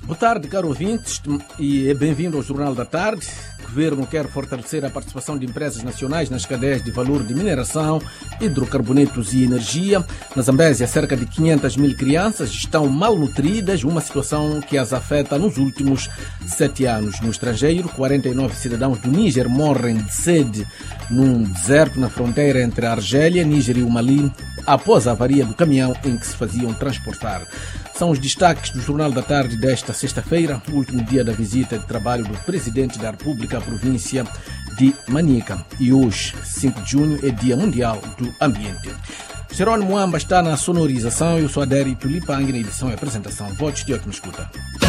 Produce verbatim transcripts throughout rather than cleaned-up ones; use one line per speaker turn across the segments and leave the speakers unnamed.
Boa tarde, caro ouvintes, e bem-vindo ao Jornal da Tarde. O Governo quer fortalecer a participação de empresas nacionais nas cadeias de valor de mineração, hidrocarbonetos e energia. Na Zambésia, cerca de quinhentas mil crianças estão malnutridas, uma situação que as afeta nos últimos sete anos. No estrangeiro, quarenta e nove cidadãos do Níger morrem de sede num deserto na fronteira entre a Argélia, Níger e o Mali, após a avaria do caminhão em que se faziam transportar. São os destaques do Jornal da Tarde desta sexta-feira, o último dia da visita de trabalho do Presidente da República à província de Manica. E hoje, cinco de junho, é Dia Mundial do Ambiente. Jerônimo Muamba está na sonorização, eu sou Adério Tulipang na edição e apresentação. Votos de ótima escuta.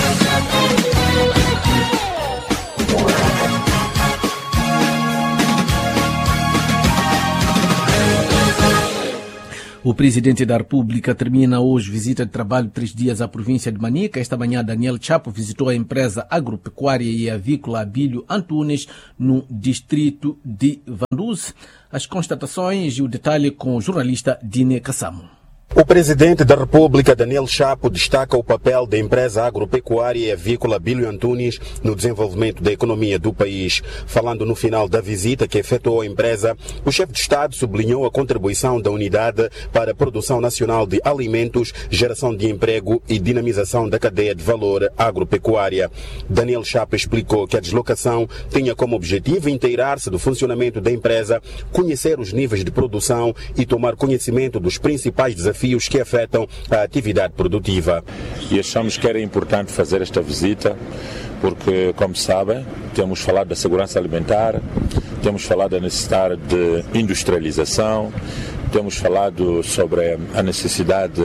O Presidente da República termina hoje visita de trabalho de três dias à província de Manica. Esta manhã, Daniel Chapo visitou a empresa agropecuária e avícola Abílio Antunes, no distrito de Vanduze. As constatações e o detalhe com o jornalista Dine Kassamo.
O Presidente da República, Daniel Chapo, destaca o papel da empresa agropecuária e avícola Abílio Antunes no desenvolvimento da economia do país. Falando no final da visita que efetuou a empresa, o chefe de Estado sublinhou a contribuição da unidade para a produção nacional de alimentos, geração de emprego e dinamização da cadeia de valor agropecuária. Daniel Chapo explicou que a deslocação tinha como objetivo inteirar-se do funcionamento da empresa, conhecer os níveis de produção e tomar conhecimento dos principais desafios que afetam a atividade produtiva.
E achamos que era importante fazer esta visita porque, como sabem, temos falado da segurança alimentar, temos falado da necessidade de industrialização, temos falado sobre a necessidade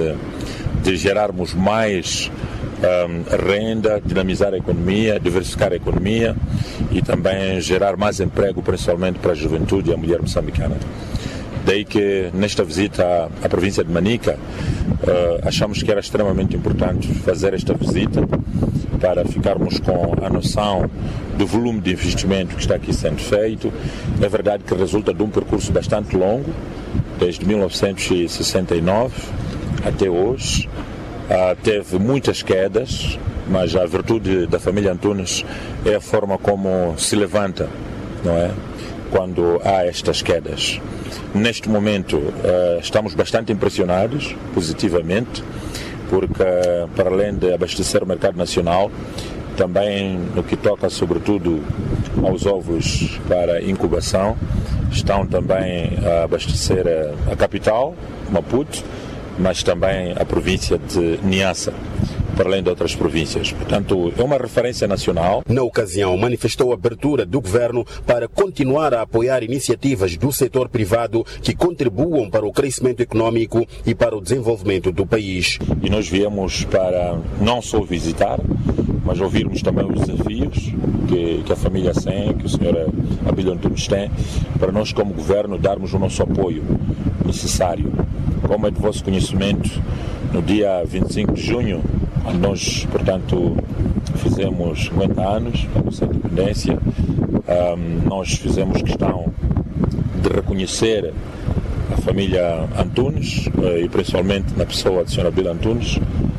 de gerarmos mais um, renda, dinamizar a economia, diversificar a economia e também gerar mais emprego, principalmente para a juventude e a mulher moçambicana. Daí que nesta visita à, à província de Manica uh, achamos que era extremamente importante fazer esta visita para ficarmos com a noção do volume de investimento que está aqui sendo feito. É verdade que resulta de um percurso bastante longo, desde mil novecentos e sessenta e nove até hoje. Uh, teve muitas quedas, mas a virtude da família Antunes é a forma como se levanta, não é? Quando há estas quedas. Neste momento uh, estamos bastante impressionados, positivamente, porque uh, para além de abastecer o mercado nacional, também no que toca sobretudo aos ovos para incubação, estão também a abastecer a, a capital, Maputo, mas também a província de Niassa, para além de outras províncias. Portanto, é uma referência nacional.
Na ocasião, manifestou a abertura do governo para continuar a apoiar iniciativas do setor privado que contribuam para o crescimento econômico e para o desenvolvimento do país.
E nós viemos para não só visitar, mas ouvirmos também os desafios que, que a família S E M, que o senhor Abílio Antunes tem, para nós como governo darmos o nosso apoio necessário. Como é de vosso conhecimento, no dia vinte e cinco de junho, nós, portanto, fizemos cinquenta anos da nossa independência. Um, nós fizemos questão de reconhecer a família Antunes e principalmente na pessoa do senhor Abílio Antunes,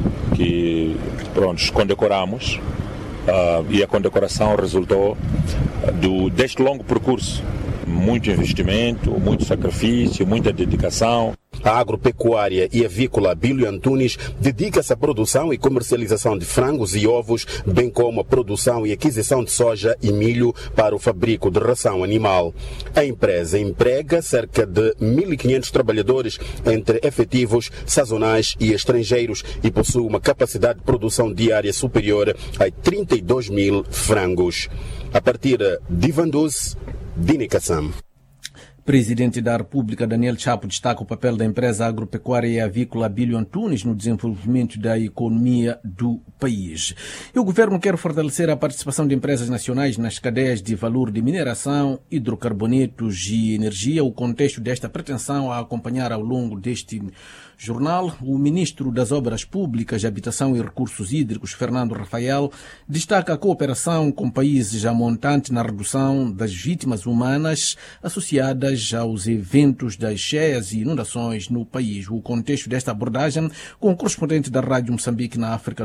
que, pronto, condecoramos uh, e a condecoração resultou do, deste longo percurso. Muito investimento, muito sacrifício, muita dedicação.
A agropecuária e avícola Abílio Antunes dedica-se à produção e comercialização de frangos e ovos, bem como a produção e aquisição de soja e milho para o fabrico de ração animal. A empresa emprega cerca de mil e quinhentos trabalhadores entre efetivos, sazonais e estrangeiros e possui uma capacidade de produção diária superior a trinta e dois mil frangos. A partir de Vanduze, Dine Kassamo.
Presidente da República, Daniel Chapo, destaca o papel da empresa agropecuária e avícola Abílio Antunes no desenvolvimento da economia do país. E o governo quer fortalecer a participação de empresas nacionais nas cadeias de valor de mineração, hidrocarbonetos e energia. O contexto desta pretensão a acompanhar ao longo deste jornal, o ministro das Obras Públicas, Habitação e Recursos Hídricos, Fernando Rafael, destaca a cooperação com países já montante na redução das vítimas humanas associadas aos eventos das cheias e inundações no país. O contexto desta abordagem com o correspondente da Rádio Moçambique na África do Sul, o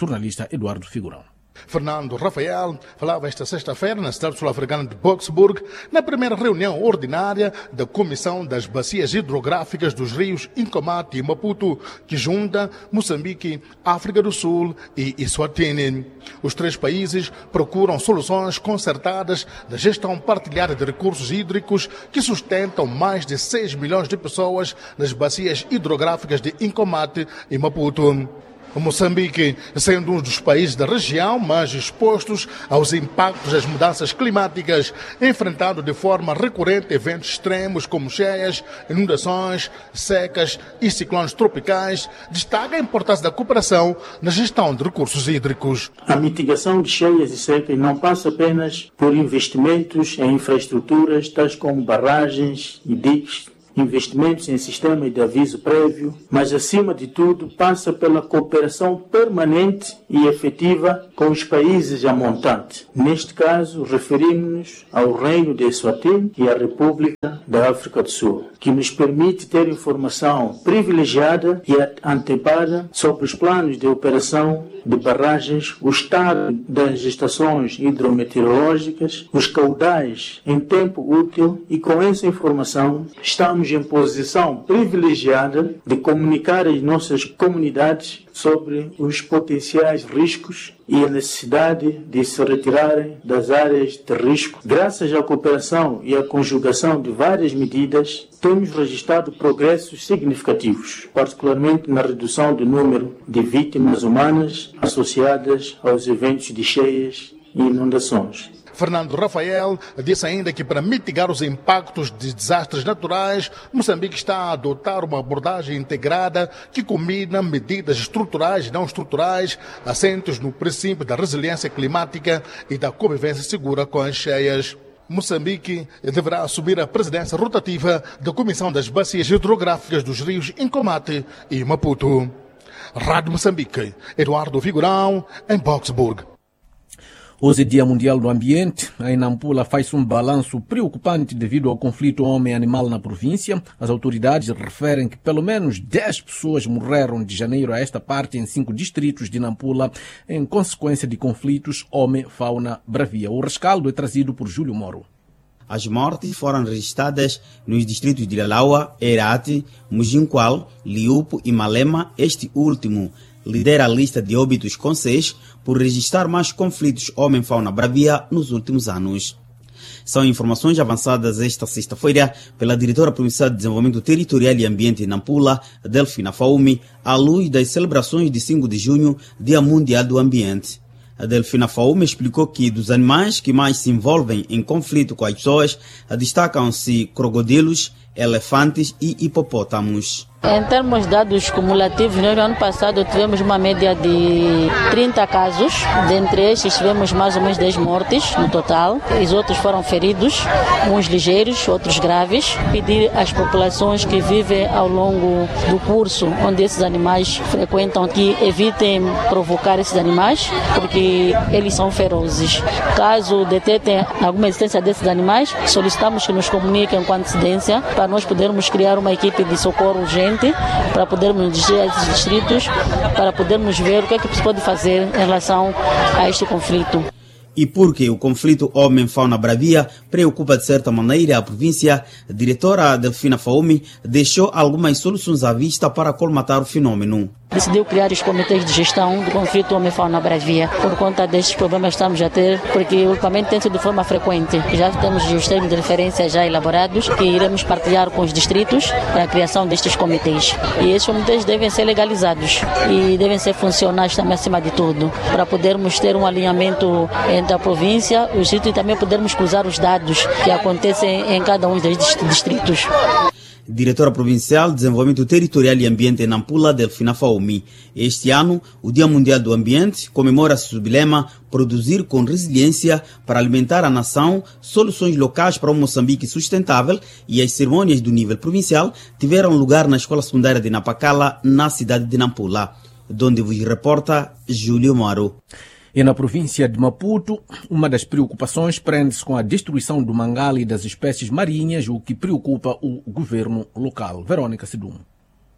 jornalista Eduardo Figurão.
Fernando Rafael falava esta sexta-feira na cidade sul-africana de Boksburg, na primeira reunião ordinária da Comissão das Bacias Hidrográficas dos Rios Incomat e Maputo, que junta Moçambique, África do Sul e Eswatini. Os três países procuram soluções concertadas da gestão partilhada de recursos hídricos que sustentam mais de seis milhões de pessoas nas bacias hidrográficas de Incomat e Maputo. Moçambique, sendo um dos países da região mais expostos aos impactos das mudanças climáticas, enfrentando de forma recorrente eventos extremos como cheias, inundações, secas e ciclones tropicais, destaca a importância da cooperação na gestão de recursos hídricos.
A mitigação de cheias e secas não passa apenas por investimentos em infraestruturas tais como barragens e diques, investimentos em sistema de aviso prévio, mas acima de tudo passa pela cooperação permanente e efetiva com os países a montante. Neste caso, referimos-nos ao Reino de Eswatini e à República da África do Sul, que nos permite ter informação privilegiada e antepada sobre os planos de operação de barragens, o estado das estações hidrometeorológicas, os caudais em tempo útil, e com essa informação estamos em posição privilegiada de comunicar às nossas comunidades sobre os potenciais riscos e a necessidade de se retirarem das áreas de risco. Graças à cooperação e à conjugação de várias medidas, temos registrado progressos significativos, particularmente na redução do número de vítimas humanas associadas aos eventos de cheias e inundações.
Fernando Rafael disse ainda que, para mitigar os impactos de desastres naturais, Moçambique está a adotar uma abordagem integrada que combina medidas estruturais e não estruturais, assentes no princípio da resiliência climática e da convivência segura com as cheias. Moçambique deverá assumir a presidência rotativa da Comissão das Bacias Hidrográficas dos Rios Incomat e Maputo. Rádio Moçambique, Eduardo Figurão, em Boksburg.
Hoje é Dia Mundial do Ambiente. A Nampula faz um balanço preocupante devido ao conflito homem-animal na província. As autoridades referem que pelo menos dez pessoas morreram de janeiro a esta parte em cinco distritos de Nampula em consequência de conflitos homem-fauna-bravia. O rescaldo é trazido por Júlio Moro.
As mortes foram registradas nos distritos de Lalaua, Herate, Mujinqual, Liupo e Malema. Este último lidera a lista de óbitos com seis por registrar mais conflitos homem-fauna-bravia nos últimos anos. São informações avançadas esta sexta-feira pela diretora provincial de Desenvolvimento Territorial e Ambiente em Nampula, Delfina Faume, à luz das celebrações de cinco de junho, Dia Mundial do Ambiente. A Delfina Faume explicou que dos animais que mais se envolvem em conflito com as pessoas, destacam-se crocodilos, elefantes e hipopótamos.
Em termos de dados cumulativos, no ano passado tivemos uma média de trinta casos. Dentre estes tivemos mais ou menos dez mortes no total. Os outros foram feridos, uns ligeiros, outros graves. Pedir às populações que vivem ao longo do curso onde esses animais frequentam que evitem provocar esses animais, porque eles são ferozes. Caso detetem alguma existência desses animais, solicitamos que nos comuniquem com antecedência para nós podermos criar uma equipe de socorro urgente para podermos dirigir a esses distritos, para podermos ver o que é que se pode fazer em relação a este conflito.
E porque o conflito homem-fauna-bravia preocupa de certa maneira a província, a diretora Delfina Faume deixou algumas soluções à vista para colmatar o fenômeno.
Decidiu criar os comitês de gestão do conflito homem-fauna-bravia por conta destes problemas que estamos a ter, porque ultimamente tem sido de forma frequente. Já temos os termos de referência já elaborados que iremos partilhar com os distritos para a criação destes comitês. E estes comitês devem ser legalizados e devem ser funcionais também acima de tudo, para podermos ter um alinhamento entre a província, os distritos e também podermos cruzar os dados que acontecem em cada um dos distritos.
Diretora Provincial de Desenvolvimento Territorial e Ambiente em Nampula, Delfina Faume. Este ano, o Dia Mundial do Ambiente comemora-se sob o lema Produzir com Resiliência para alimentar a nação, soluções locais para um Moçambique sustentável, e as cerimônias do nível provincial tiveram lugar na Escola Secundária de Napacala, na cidade de Nampula, donde vos reporta Júlio Moro.
E na província de Maputo, uma das preocupações prende-se com a destruição do mangal e das espécies marinhas, o que preocupa o governo local. Verônica Sidum.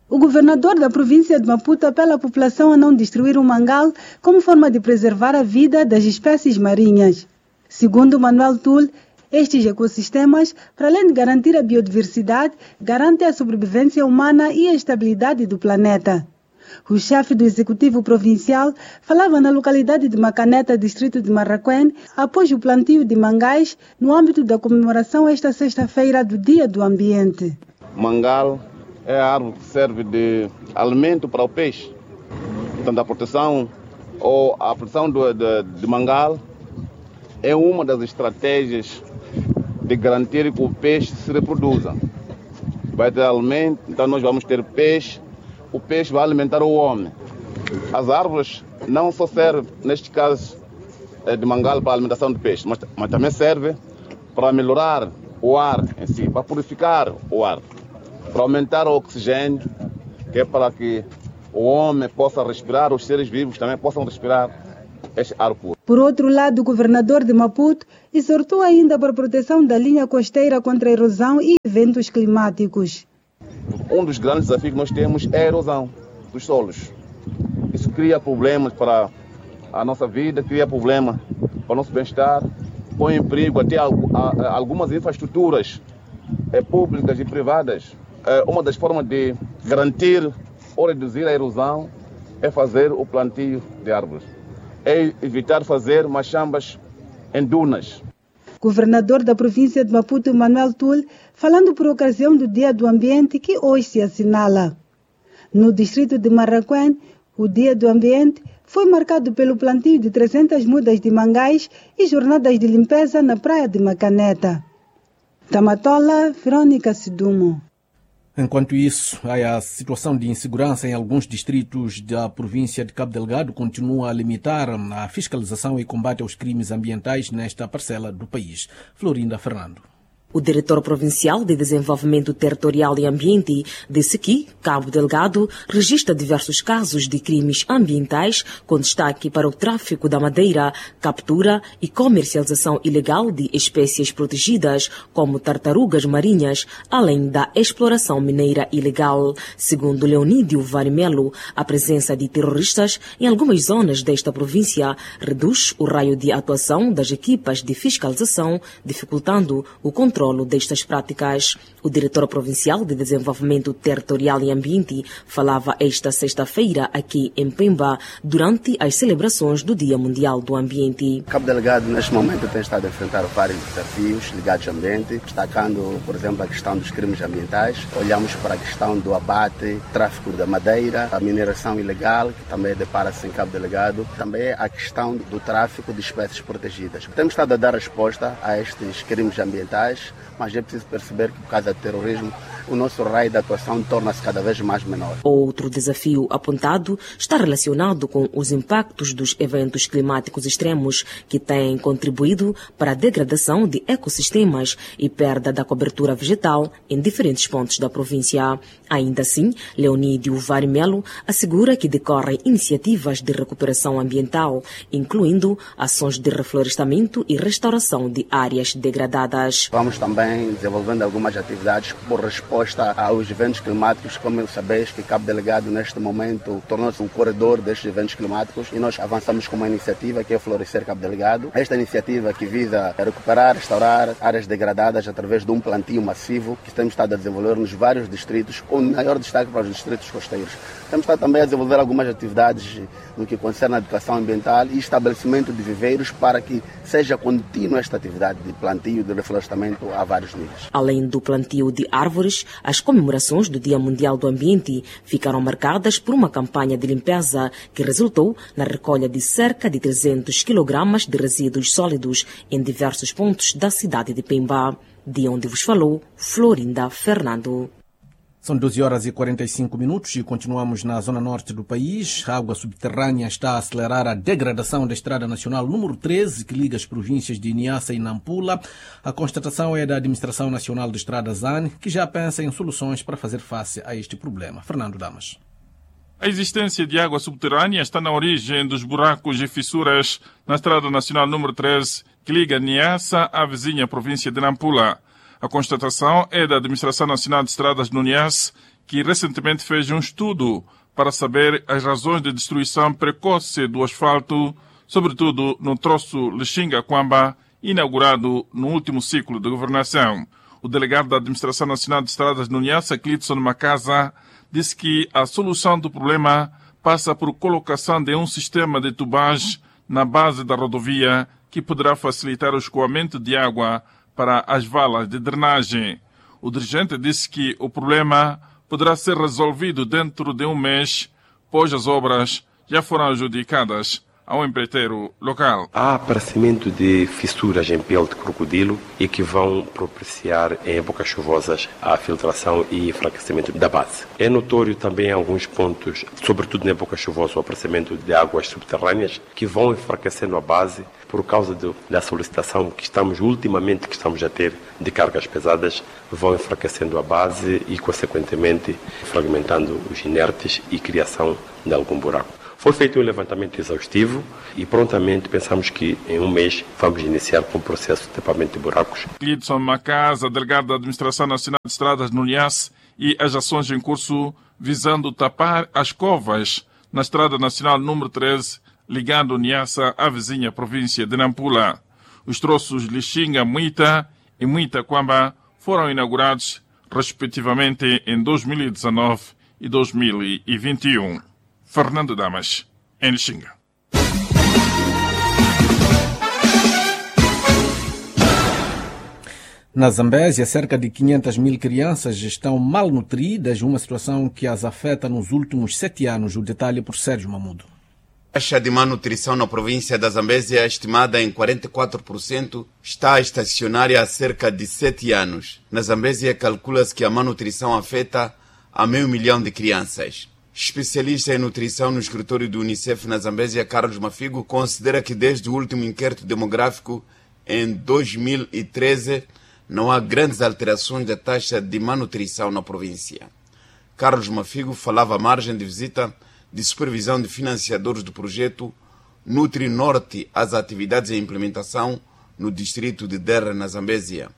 O governador da província de Maputo apela à população a não destruir o mangal como forma de preservar a vida das espécies marinhas. Segundo Manuel Tull, estes ecossistemas, para além de garantir a biodiversidade, garantem a sobrevivência humana e a estabilidade do planeta. O chefe do Executivo Provincial falava na localidade de Macaneta, distrito de Marraquém, após o plantio de mangais no âmbito da comemoração esta sexta-feira do Dia do Ambiente.
Mangal é a árvore que serve de alimento para o peixe. Portanto, a proteção ou a proteção do, de, de mangal é uma das estratégias de garantir que o peixe se reproduza. Vai ter alimento, então nós vamos ter peixe, o peixe vai alimentar o homem. As árvores não só servem, neste caso, de mangal para a alimentação de peixe, mas, mas também serve para melhorar o ar em si, para purificar o ar, para aumentar o oxigênio, que é para que o homem possa respirar, os seres vivos também possam respirar este ar puro.
Por outro lado, o governador de Maputo exortou ainda para a proteção da linha costeira contra a erosão e eventos climáticos.
Um dos grandes desafios que nós temos é a erosão dos solos. Isso cria problemas para a nossa vida, cria problemas para o nosso bem-estar, põe em perigo até algumas infraestruturas públicas e privadas. Uma das formas de garantir ou reduzir a erosão é fazer o plantio de árvores. É evitar fazer machambas em dunas.
Governador da província de Maputo, Manuel Tull, falando por ocasião do Dia do Ambiente que hoje se assinala. No distrito de Marraquém, o Dia do Ambiente foi marcado pelo plantio de trezentas mudas de mangais e jornadas de limpeza na praia de Macaneta. Tamatola, Verônica Sidumo.
Enquanto isso, a situação de insegurança em alguns distritos da província de Cabo Delgado continua a limitar a fiscalização e combate aos crimes ambientais nesta parcela do país. Florinda Fernando.
O diretor provincial de Desenvolvimento Territorial e Ambiente disse que Cabo Delgado registra diversos casos de crimes ambientais, com destaque para o tráfico da madeira, captura e comercialização ilegal de espécies protegidas, como tartarugas marinhas, além da exploração mineira ilegal. Segundo Leonídio Varimelo, a presença de terroristas em algumas zonas desta província reduz o raio de atuação das equipas de fiscalização, dificultando o controle destas práticas. O diretor provincial de Desenvolvimento Territorial e Ambiente falava esta sexta-feira aqui em Pemba durante as celebrações do Dia Mundial do Ambiente.
Cabo Delgado neste momento tem estado a enfrentar vários desafios ligados ao ambiente, destacando, por exemplo, a questão dos crimes ambientais. Olhamos para a questão do abate, tráfico da madeira, a mineração ilegal, que também depara-se em Cabo Delgado, também a questão do tráfico de espécies protegidas. Temos estado a dar resposta a estes crimes ambientais, mas é preciso perceber que, por causa do terrorismo, o nosso raio de atuação torna-se cada vez mais menor.
Outro desafio apontado está relacionado com os impactos dos eventos climáticos extremos, que têm contribuído para a degradação de ecossistemas e perda da cobertura vegetal em diferentes pontos da província. Ainda assim, Leonídio Varimelo assegura que decorrem iniciativas de recuperação ambiental, incluindo ações de reflorestamento e restauração de áreas degradadas.
Vamos também desenvolvendo algumas atividades por resposta aos eventos climáticos. Como sabeis que Cabo Delgado neste momento tornou-se um corredor destes eventos climáticos e nós avançamos com uma iniciativa que é Florescer Cabo Delgado. Esta iniciativa que visa recuperar, restaurar áreas degradadas através de um plantio massivo que temos estado a desenvolver nos vários distritos, com maior destaque para os distritos costeiros. Temos estado também a desenvolver algumas atividades no que concerne a educação ambiental e estabelecimento de viveiros para que seja contínua esta atividade de plantio e de reflorestamento a vários níveis.
Além do plantio de árvores, as comemorações do Dia Mundial do Ambiente ficaram marcadas por uma campanha de limpeza que resultou na recolha de cerca de trezentos quilogramas de resíduos sólidos em diversos pontos da cidade de Pemba, de onde vos falou Florinda Fernando.
São doze horas e quarenta e cinco minutos e continuamos na zona norte do país. A água subterrânea está a acelerar a degradação da Estrada Nacional número treze, que liga as províncias de Niassa e Nampula. A constatação é da Administração Nacional de Estradas A N, que já pensa em soluções para fazer face a este problema. Fernando Damas.
A existência de água subterrânea está na origem dos buracos e fissuras na Estrada Nacional número treze, que liga Niassa à vizinha província de Nampula. A constatação é da Administração Nacional de Estradas do Niassa, que recentemente fez um estudo para saber as razões de destruição precoce do asfalto, sobretudo no troço Lixinga-Quamba, inaugurado no último ciclo de governação. O delegado da Administração Nacional de Estradas no Niassa, Clitson Macasa, disse que a solução do problema passa por colocação de um sistema de tubagem na base da rodovia que poderá facilitar o escoamento de água para as valas de drenagem. O dirigente disse que o problema poderá ser resolvido dentro de um mês, pois as obras já foram adjudicadas ao empreiteiro local.
Há aparecimento de fissuras em pele de crocodilo e que vão propiciar em épocas chuvosas a filtração e enfraquecimento da base. É notório também em alguns pontos, sobretudo na época chuvosa, o aparecimento de águas subterrâneas que vão enfraquecendo a base por causa do, da solicitação que estamos ultimamente que estamos a ter de cargas pesadas, vão enfraquecendo a base e, consequentemente, fragmentando os inertes e criação de algum buraco. Foi feito um levantamento exaustivo e prontamente pensamos que em um mês vamos iniciar com o processo de tapamento de buracos.
Clitson Macasa, delegado da Administração Nacional de Estradas no Niassa, e as ações em curso visando tapar as covas na Estrada Nacional número treze, ligando Niassa à vizinha província de Nampula. Os troços Lixinga, Muita e Muita-Quamba foram inaugurados, respectivamente, em dois mil e dezanove e dois mil e vinte e um. Fernando Damas, em Lixinga.
Na Zambésia, cerca de quinhentas mil crianças estão malnutridas, uma situação que as afeta nos últimos sete anos. O detalhe por Sérgio Mamudo.
A taxa de malnutrição na província da Zambésia, estimada em quarenta e quatro por cento, está estacionária há cerca de sete anos. Na Zambésia, calcula-se que a malnutrição afeta a meio milhão de crianças. Especialista em nutrição no escritório do Unicef na Zambésia, Carlos Mafigo, considera que desde o último inquérito demográfico, em dois mil e treze, não há grandes alterações da taxa de malnutrição na província. Carlos Mafigo falava à margem de visita de supervisão de financiadores do projeto Nutri Norte às atividades em implementação no distrito de Derra, na Zambésia.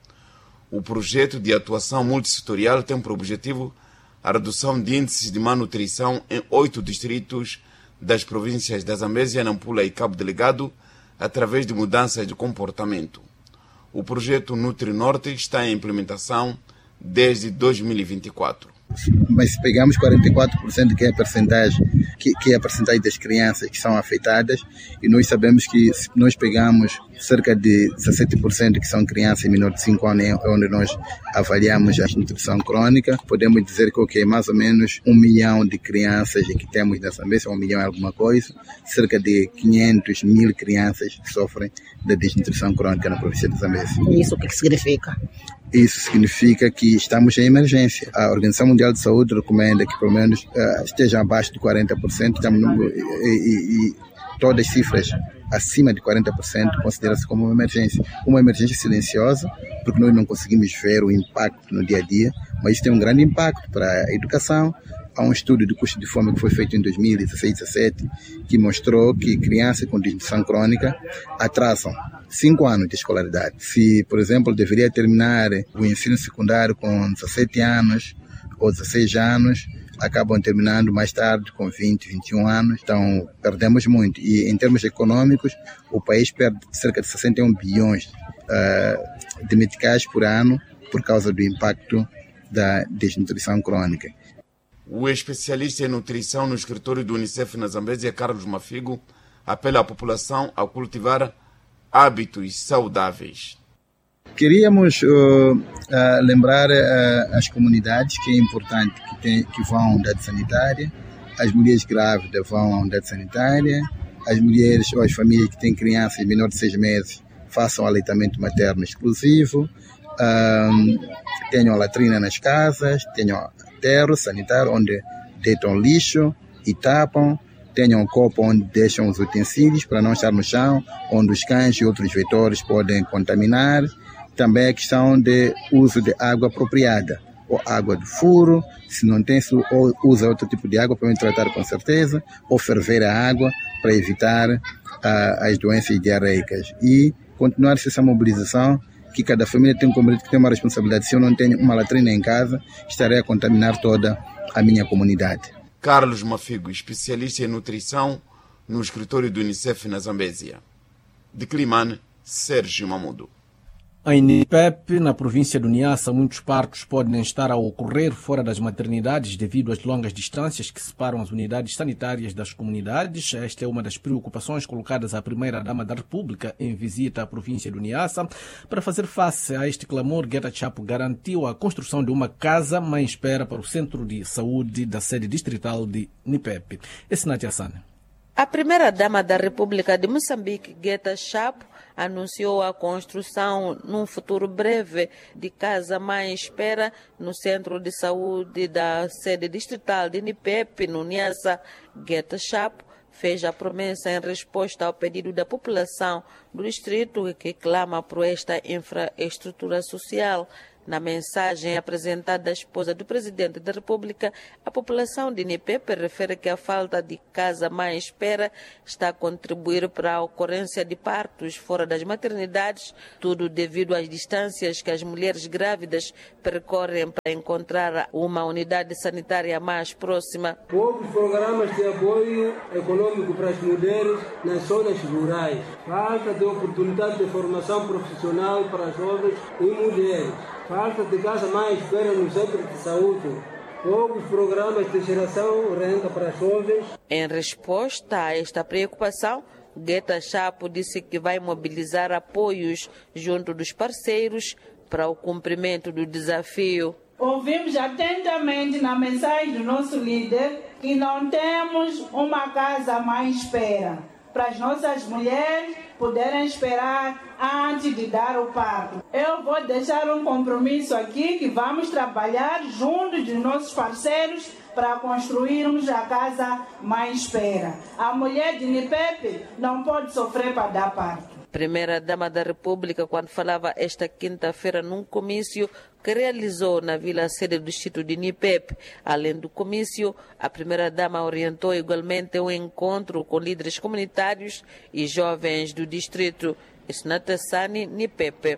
O projeto de atuação multissetorial tem por objetivo a redução de índices de malnutrição em oito distritos das províncias da Zambésia, Nampula e Cabo Delgado, através de mudanças de comportamento. O projeto Nutri Norte está em implementação desde dois mil e vinte e quatro.
Mas se pegamos quarenta e quatro por cento que é a percentagem, que, que é a percentagem das crianças que são afetadas, e nós sabemos que se nós pegamos cerca de dezessete por cento que são crianças menores de cinco anos, onde nós avaliamos a nutrição crônica, podemos dizer que okay, mais ou menos um milhão de crianças que temos na Zambésia, um milhão é alguma coisa, cerca de quinhentas mil crianças que sofrem da desnutrição crônica na província de Zambésia.
Isso o que significa?
Isso significa que estamos em emergência. A Organização Mundial de Saúde recomenda que pelo menos uh, esteja abaixo de quarenta por cento, estamos no, e, e, e todas as cifras acima de quarenta por cento considera-se como uma emergência. Uma emergência silenciosa, porque nós não conseguimos ver o impacto no dia a dia, mas isso tem um grande impacto para a educação. Há um estudo de custo de fome que foi feito em dois mil e dezesseis, dezessete, que mostrou que crianças com desnutrição crônica atrasam cinco anos de escolaridade. Se, por exemplo, deveria terminar o ensino secundário com dezessete anos ou dezesseis anos, acabam terminando mais tarde com vinte, vinte e um anos. Então, perdemos muito. E, em termos econômicos, o país perde cerca de sessenta e um bilhões uh, de meticais por ano por causa do impacto da desnutrição crônica.
O especialista em nutrição no escritório do Unicef na Zambésia, Carlos Mafigo, apela à população a cultivar hábitos saudáveis.
Queríamos uh, uh, lembrar uh, as comunidades que é importante que, tem, que vão à unidade sanitária, as mulheres grávidas vão à unidade sanitária, as mulheres ou as famílias que têm crianças menores de seis meses façam aleitamento materno exclusivo, um, tenham latrina nas casas, tenham aterro sanitário onde deitam lixo e tapam, tenham um copo onde deixam os utensílios para não estar no chão, onde os cães e outros vetores podem contaminar. Também a questão de uso de água apropriada, ou água de furo, se não tem, ou usa outro tipo de água para tratar com certeza, ou ferver a água para evitar uh, as doenças diarreicas. E continuar essa mobilização, que cada família tem um compromisso, que tem uma responsabilidade. Se eu não tenho uma latrina em casa, estarei a contaminar toda à minha comunidade.
Carlos Mafigo, especialista em nutrição no escritório do Unicef na Zambésia. De Climane, Sérgio Mamudo.
Em Nipep, na província do Niassa, muitos partos podem estar a ocorrer fora das maternidades devido às longas distâncias que separam as unidades sanitárias das comunidades. Esta é uma das preocupações colocadas à Primeira-Dama da República em visita à província do Niassa. Para fazer face a este clamor, Guetta Chapo garantiu a construção de uma casa mãe-espera para o Centro de Saúde da sede distrital de Nipep. Esse Natia Sane.
A Primeira-Dama da República de Moçambique, Guetta Chapo, anunciou a construção, num futuro breve, de casa mãe-espera no Centro de Saúde da sede distrital de Nipep, no Niassa. Guetta Chapo fez a promessa em resposta ao pedido da população do distrito que clama por esta infraestrutura social. Na mensagem apresentada à esposa do presidente da República, a população de Nipep refere que a falta de casa mãe-espera está a contribuir para a ocorrência de partos fora das maternidades, tudo devido às distâncias que as mulheres grávidas percorrem para encontrar uma unidade sanitária mais próxima.
Poucos programas de apoio econômico para as mulheres nas zonas rurais. Falta de oportunidade de formação profissional para jovens e mulheres. Falta de casa mãe-espera no centro de saúde. Poucos programas de geração renda para jovens.
Em resposta a esta preocupação, Guetta Chapo disse que vai mobilizar apoios junto dos parceiros para o cumprimento do desafio.
Ouvimos atentamente na mensagem do nosso líder que não temos uma casa mãe-espera para as nossas mulheres poderem esperar antes de dar o parto. Eu vou deixar um compromisso aqui que vamos trabalhar junto de nossos parceiros para construirmos a casa mãe-espera. A mulher de Nipep não pode sofrer para dar parto.
Primeira-Dama da República, quando falava esta quinta-feira num comício que realizou na Vila Sede do Distrito de Nipep. Além do comício, a Primeira-Dama orientou igualmente um encontro com líderes comunitários e jovens do distrito. Isnatassani, Nipep.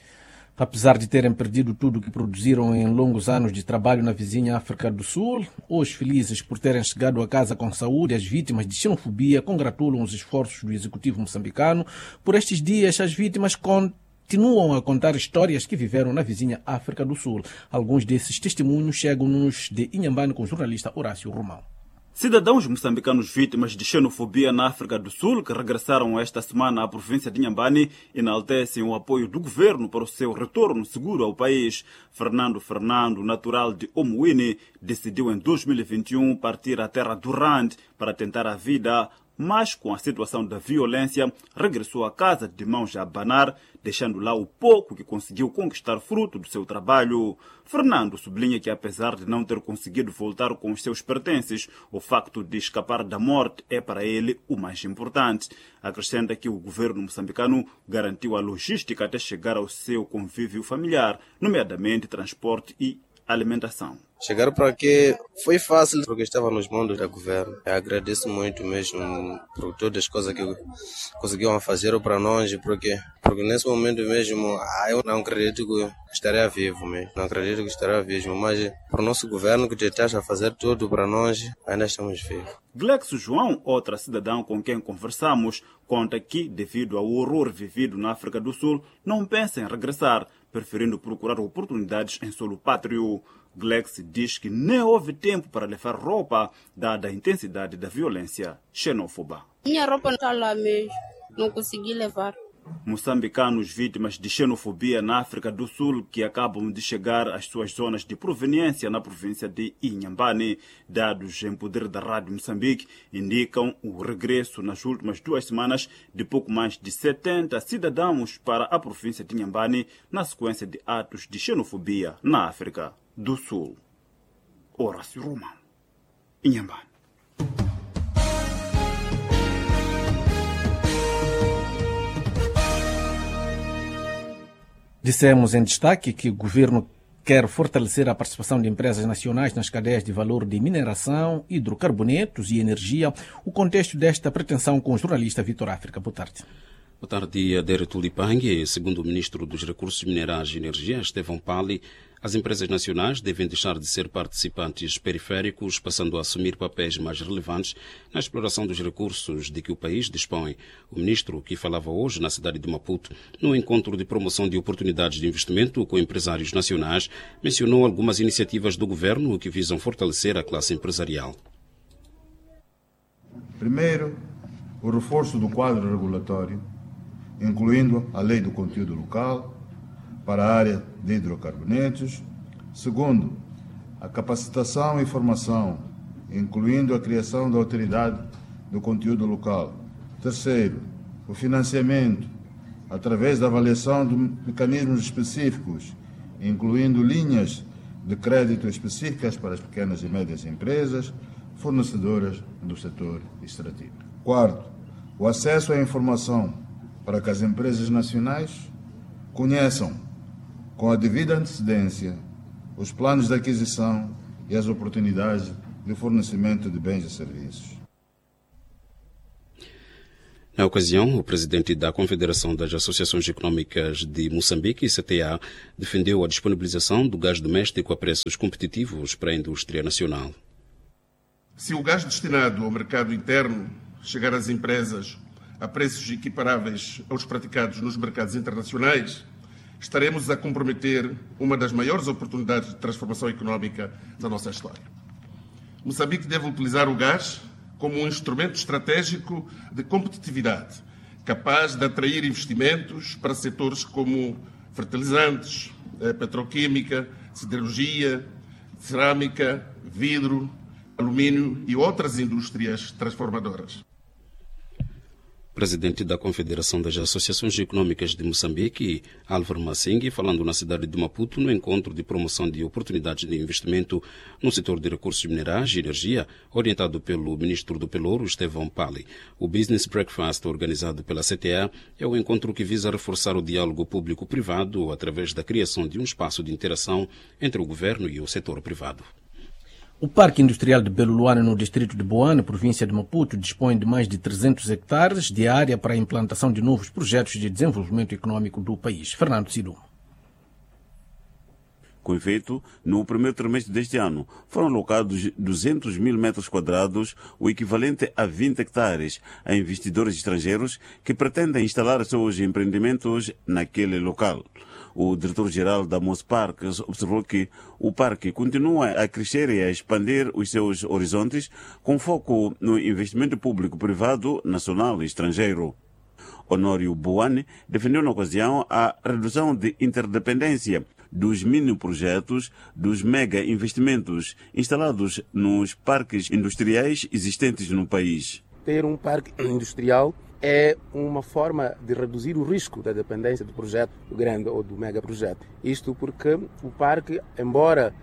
Apesar de terem perdido tudo o que produziram em longos anos de trabalho na vizinha África do Sul, hoje felizes por terem chegado a casa com saúde, as vítimas de xenofobia congratulam os esforços do executivo moçambicano. Por estes dias, as vítimas continuam a contar histórias que viveram na vizinha África do Sul. Alguns desses testemunhos chegam-nos de Inhambane com o jornalista Horácio Romão.
Cidadãos moçambicanos vítimas de xenofobia na África do Sul, que regressaram esta semana à província de Inhambane, enaltecem o apoio do governo para o seu retorno seguro ao país. Fernando Fernando, natural de Omuini, decidiu em dois mil e vinte e um partir à terra do Rand para tentar a vida, mas com a situação da violência, regressou a casa de mãos a abanar, deixando lá o pouco que conseguiu conquistar fruto do seu trabalho. Fernando sublinha que, apesar de não ter conseguido voltar com os seus pertences, o facto de escapar da morte é para ele o mais importante. Acrescenta que o governo moçambicano garantiu a logística até chegar ao seu convívio familiar, nomeadamente transporte e alimentação.
Chegar para aqui foi fácil porque estava nos mãos do governo. Eu agradeço muito mesmo por todas as coisas que conseguiram fazer para nós, porque, porque nesse momento mesmo ah, eu não acredito que estaria vivo mesmo. Não acredito que estaria vivo, mas para o nosso governo que está a fazer tudo para nós, ainda estamos vivos.
Glexo João, outra cidadã com quem conversamos, conta que, devido ao horror vivido na África do Sul, não pensa em regressar, preferindo procurar oportunidades em solo pátrio. Glex diz que nem houve tempo para levar roupa, dada a intensidade da violência xenófoba.
Minha roupa não está lá mesmo, não consegui levar.
Moçambicanos vítimas de xenofobia na África do Sul que acabam de chegar às suas zonas de proveniência na província de Inhambane. Dados em poder da Rádio Moçambique indicam o regresso nas últimas duas semanas de pouco mais de setenta cidadãos para a província de Inhambane na sequência de atos de xenofobia na África do Sul. Horácio Romão, Inhambane.
Dissemos em destaque que o governo quer fortalecer a participação de empresas nacionais nas cadeias de valor de mineração, hidrocarbonetos e energia. O contexto desta pretensão com o jornalista Vitor África. Boa tarde.
Boa tarde, Adere Tulipangue. Segundo o ministro dos Recursos Minerais e Energia, Estevão Pali, as empresas nacionais devem deixar de ser participantes periféricos, passando a assumir papéis mais relevantes na exploração dos recursos de que o país dispõe. O ministro, que falava hoje na cidade de Maputo, no encontro de promoção de oportunidades de investimento com empresários nacionais, mencionou algumas iniciativas do governo que visam fortalecer a classe empresarial.
Primeiro, o reforço do quadro regulatório, incluindo a lei do conteúdo local para a área de hidrocarbonetos. Segundo, a capacitação e formação, incluindo a criação da autoridade do conteúdo local. Terceiro, o financiamento, através da avaliação de mecanismos específicos, incluindo linhas de crédito específicas para as pequenas e médias empresas, fornecedoras do setor extrativo. Quarto, o acesso à informação para que as empresas nacionais conheçam, com a devida antecedência, os planos de aquisição e as oportunidades de fornecimento de bens e serviços.
Na ocasião, o presidente da Confederação das Associações Econômicas de Moçambique, C T A, defendeu a disponibilização do gás doméstico a preços competitivos para a indústria nacional.
Se o gás destinado ao mercado interno chegar às empresas a preços equiparáveis aos praticados nos mercados internacionais, estaremos a comprometer uma das maiores oportunidades de transformação económica da nossa história. Moçambique deve utilizar o gás como um instrumento estratégico de competitividade, capaz de atrair investimentos para setores como fertilizantes, petroquímica, siderurgia, cerâmica, vidro, alumínio e outras indústrias transformadoras.
Presidente da Confederação das Associações Econômicas de Moçambique, Álvaro Massengue, falando na cidade de Maputo no encontro de promoção de oportunidades de investimento no setor de recursos minerais e energia, orientado pelo ministro do Pelouro, Estevão Pali. O Business Breakfast, organizado pela C T A, é um encontro que visa reforçar o diálogo público-privado através da criação de um espaço de interação entre o governo e o setor privado.
O Parque Industrial de Belo Luana, no distrito de Boane, província de Maputo, dispõe de mais de trezentos hectares de área para a implantação de novos projetos de desenvolvimento econômico do país. Fernando Sidum.
Com efeito, no primeiro trimestre deste ano, foram alocados duzentos mil metros quadrados, o equivalente a vinte hectares, a investidores estrangeiros que pretendem instalar seus empreendimentos naquele local. O diretor-geral da Mos Parques observou que o parque continua a crescer e a expandir os seus horizontes com foco no investimento público-privado, nacional e estrangeiro. Honório Boane defendeu na ocasião a redução de interdependência dos mini-projetos dos mega-investimentos instalados nos parques industriais existentes no país.
Ter um parque industrial é uma forma de reduzir o risco da dependência do projeto grande ou do megaprojeto. Isto porque o parque, embora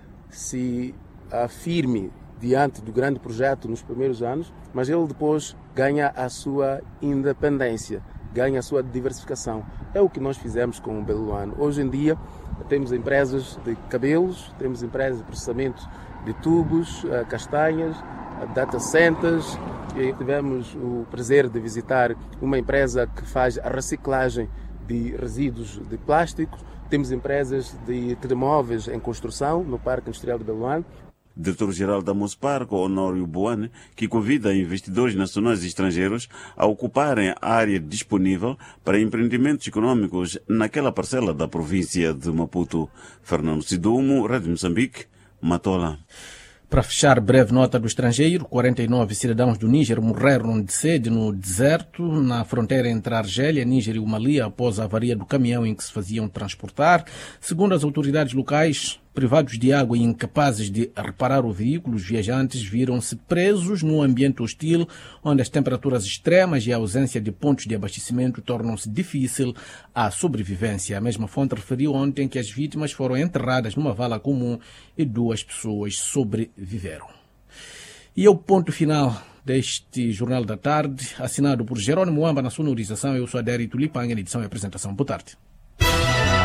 se afirme diante do grande projeto nos primeiros anos, mas ele depois ganha a sua independência, ganha a sua diversificação. É o que nós fizemos com o Belo Luana. Hoje em dia temos empresas de cabelos, temos empresas de processamento de tubos, castanhas, data centers. E tivemos o prazer de visitar uma empresa que faz a reciclagem de resíduos de plásticos. Temos empresas de telemóveis em construção no Parque Industrial de Belo Luana.
Diretor-geral da Mosparco, Honório Boane, que convida investidores nacionais e estrangeiros a ocuparem a área disponível para empreendimentos econômicos naquela parcela da província de Maputo. Fernando Sidumo, Rádio Moçambique, Matola.
Para fechar, breve nota do estrangeiro, quarenta e nove cidadãos do Níger morreram de sede no deserto, na fronteira entre a Argélia, Níger e o Mali, após a avaria do caminhão em que se faziam transportar. Segundo as autoridades locais, privados de água e incapazes de reparar o veículo, os viajantes viram-se presos num ambiente hostil, onde as temperaturas extremas e a ausência de pontos de abastecimento tornam-se difícil a sobrevivência. A mesma fonte referiu ontem que as vítimas foram enterradas numa vala comum e duas pessoas sobreviveram. E é o ponto final deste Jornal da Tarde, assinado por Jerônimo Amba na sonorização. Eu sou Adérito Lipang, em edição e apresentação. Boa tarde.